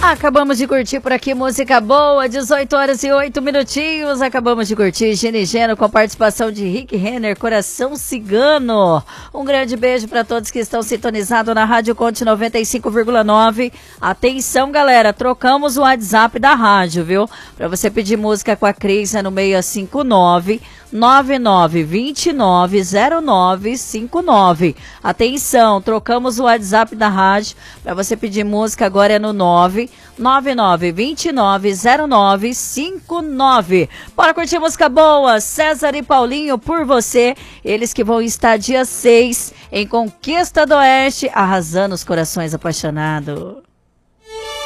Acabamos de curtir por aqui música boa, 18 horas e 8 minutinhos. Acabamos de curtir Gene Geno com participação de Rick Renner, Coração Cigano. Um grande beijo para todos que estão sintonizados na Rádio Conte 95,9. Atenção, galera, trocamos o WhatsApp da rádio, viu? Para você pedir música com a Cris é no 659 99290959. Atenção, trocamos o WhatsApp da rádio. Para você pedir música agora é no 999290959. Bora curtir música boa, César e Paulinho, Por Você. Eles que vão estar dia 6 em Conquista do Oeste, arrasando os corações apaixonados.